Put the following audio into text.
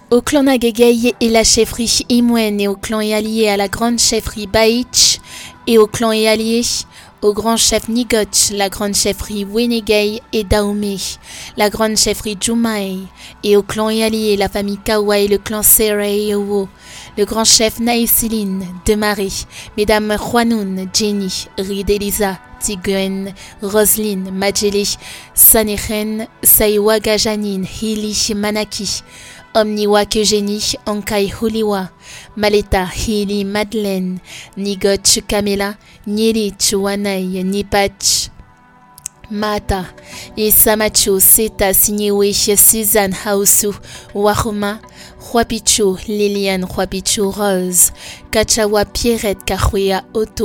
Au clan Nagegei et la chefferie Imwen et au clan est allié à la grande chefferie Baich et au clan est allié au grand chef Nigot, la grande chefferie Wenegei et Daomé, la grande chefferie Jumae, et au clan est allié la famille Kawa et le clan Sereiowo, le grand chef Naïsiline, Demaré, mesdames Juanoun, Jenny, Ridelisa, Tiguen, Roseline, Majele, Sanechen, Saiwaga Janine, Hili, Manaki, Omniwa Kegeni, Ankai Huliwa, Maleta, Hili, Madeleine, Nigot, Kamela, Nyeri, Chuanai, Nipach, Mata, Isamacho, Seta, Signewe, Suzanne, Hausu, Wahuma, Huapichu, Liliane, Huapichu, Rose, Kachawa, Pierrette, Kahuya, Otto,